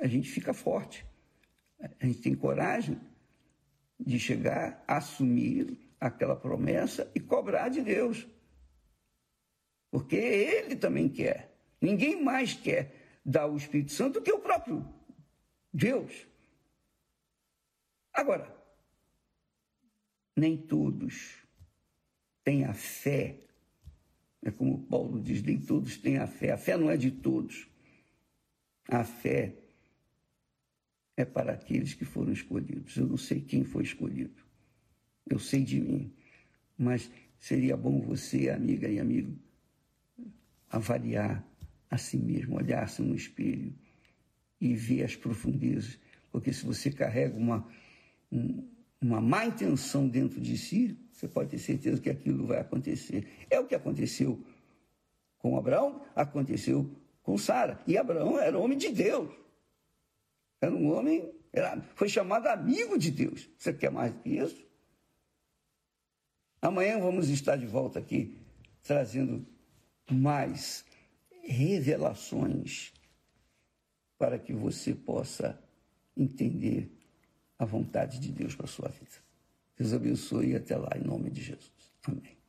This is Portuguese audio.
a gente fica forte. A gente tem coragem de chegar, assumir aquela promessa e cobrar de Deus. Porque Ele também quer. Ninguém mais quer dar o Espírito Santo do que o próprio Deus. Agora, nem todos têm a fé. É como Paulo diz, nem todos têm a fé. A fé não é de todos. A fé é para aqueles que foram escolhidos. Eu não sei quem foi escolhido. Eu sei de mim. Mas seria bom você, amiga e amigo, avaliar a si mesmo, olhar-se no espelho e ver as profundezas. Porque se você carrega uma má intenção dentro de si, você pode ter certeza que aquilo vai acontecer. É o que aconteceu com Abraão, aconteceu com Sara. E Abraão era homem de Deus. Era um homem, foi chamado amigo de Deus. Você quer mais do que isso? Amanhã vamos estar de volta aqui, trazendo mais revelações para que você possa entender a vontade de Deus para a sua vida. Deus abençoe e até lá, em nome de Jesus. Amém.